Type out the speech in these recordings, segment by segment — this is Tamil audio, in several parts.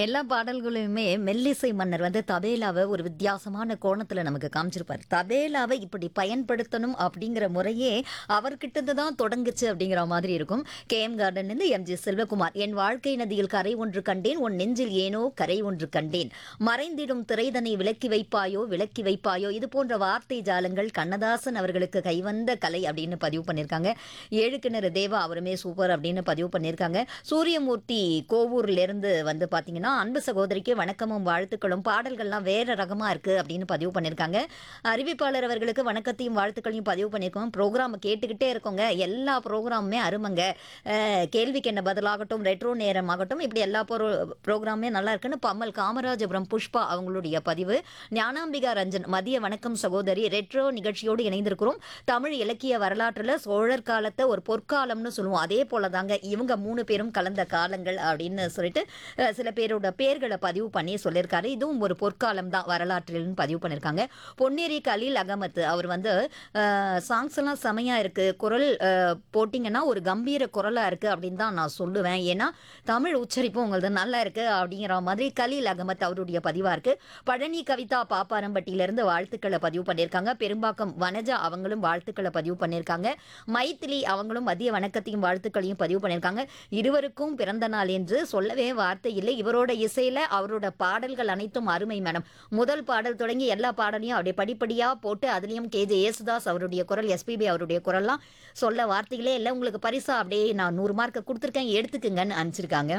எல்லா பாடல்களுமே மெல்லிசை மன்னர் வந்து தபேலாவை ஒரு வித்தியாசமான கோணத்துல நமக்கு காமிச்சிருப்பாரு. தபேலாவை இப்படி பயன்படுத்தணும் அப்படிங்கிற முறையே அவர்கிட்ட இருந்து தான் தொடங்குச்சு அப்படிங்கிற மாதிரி இருக்கும். கேஎம் கார்டன் இருந்து எம்ஜி செல்வகுமார், என் வாழ்க்கை நதியில் கரை ஒன்று கண்டேன், உன் நெஞ்சில் ஏனோ கரை ஒன்று கண்டேன், மறைந்திடும் திரைதனை விலக்கி வைப்பாயோ விலக்கி வைப்பாயோ, இது போன்ற வார்த்தை ஜாலங்கள் கண்ணதாசன் அவர்களுக்கு கைவந்த கலை அப்படின்னு பதிவு பண்ணியிருக்காங்க. ஏழு கிணறு தேவா அவருமே சூப்பர் அப்படின்னு பதிவு பண்ணியிருக்காங்க. சூரியமூர்த்தி கோவூர்ல இருந்து வந்து பாத்தீங்கன்னா, அன்பு சகோதரிக்கு வணக்கமும் வாழ்த்துக்களும், பாடல்கள்லாம் வேற ரகமா இருக்கு அப்படின்னு பதிவு பண்ணியிருக்காங்க. அறிவிப்பாளர் அவர்களுக்கு வணக்கத்தையும் வாழ்த்துக்களையும் பதிவு பண்ணியிருக்கோம். ப்ரோக்ராம் கேட்டுக்கிட்டே இருக்கோங்க, எல்லா ப்ரோக்ராமுமே அருமைங்க. கேள்விக்கு என்ன பதிலாகட்டும், ரெட்ரோ நேரம் ஆகட்டும், இப்படி எல்லா ப்ரோக்ராமுமே நல்லா இருக்குன்னு பம்மல் காமராஜபுரம் புஷ்பா அவங்களுடைய பதிவு. ஞானாம்பிகா ரஞ்சன், மதிய வணக்கம் சகோதரி, ரெட்ரோ நிகழ்ச்சியோடு இணைந்திருக்கிறோம். தமிழ் இலக்கிய வரலாற்றுல சோழர் காலத்தை ஒரு பொற்காலம்னு சொல்லுவோம், அதே போலதாங்க இவங்க 3 பேரும் கலந்த காலங்கள் அப்படின்னு சொல்லிட்டு சில பேரோட பேர்களை பதிவு பண்ணி சொல்லியிருக்காரு. இதுவும் ஒரு பொற்காலம் தான் வரலாற்றில் பதிவு பண்ணியிருக்காங்க. பொன்னேரி கலீல் அகமத் அவர் வந்து சாங்ஸ் எல்லாம் செமையா இருக்கு, குரல் போட்டிங்கன்னா ஒரு கம்பீர குரலா இருக்கு அப்படின்னு தான் நான் சொல்லுவேன். ஏன்னா தமிழ் உச்சரிப்பு உங்களது நல்லா இருக்கு அப்படிங்கிற மாதிரி கலீல் அகமத் அவருடைய பதிவா இருக்கு. பழனி கவிதா பாப்பாரம்பட்டியிலிருந்து வாழ்த்துக்களை பதிவு பண்ணியிருக்காங்க. பெரும்பாக்கம் வனஜா அவங்களும் வாழ்த்துக்களை பதிவு பண்ணியிருக்காங்க. மைத்திலி அவங்களும் மதிய வணக்கத்தையும் வாழ்த்துக்களையும் பதிவு பண்ணியிருக்காங்க. இருவருக்கும் பிறந்த நாள் என்று சொல்லவே வார்த்தை இல்லை. இவரோட இசையில அவரோட பாடல்கள் அனைத்தும் அருமை மேடம். முதல் பாடல் தொடங்கி எல்லா பாடலையும் அப்படியே படிப்படியா போட்டு அதுலயும் கேஜே யேசுதாஸ் அவருடைய குரல், எஸ்பிபி அவருடைய குரல்லாம் சொல்ல வார்த்தைகளே இல்லை. உங்களுக்கு பரிசா அப்படியே நான் 100 மார்க் கொடுத்துருக்கேன், எடுத்துக்குங்கன்னு அனுப்பிச்சிருக்காங்க.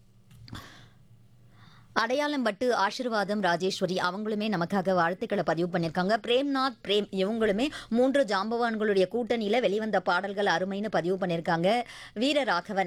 அடையாளம் பட்டு ஆசீர்வாதம் ராஜேஸ்வரி அவங்களுமே நமக்காக வாழ்த்துக்களை பதிவு பண்ணியிருக்காங்க. பிரேம்நாத் பிரேம் இவங்களுமே 3 ஜாம்பவான்களுடைய கூட்டணியில வெளிவந்த பாடல்கள் அருமைன்னு பதிவு பண்ணியிருக்காங்க. வீரராகவன்